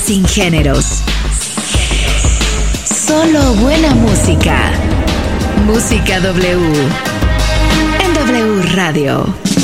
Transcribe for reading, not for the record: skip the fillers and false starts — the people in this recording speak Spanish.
Sin géneros. Solo buena música. Música W. En W Radio.